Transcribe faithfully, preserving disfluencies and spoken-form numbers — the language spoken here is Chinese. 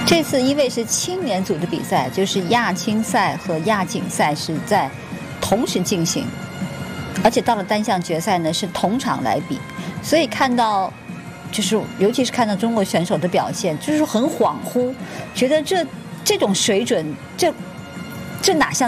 这次因为是青年组的比赛，就是亚青赛和亚锦赛是在同时进行，而且到了单项决赛呢是同场来比，所以看到就是尤其是看到中国选手的表现，就是很恍惚，觉得这这种水准，这这哪像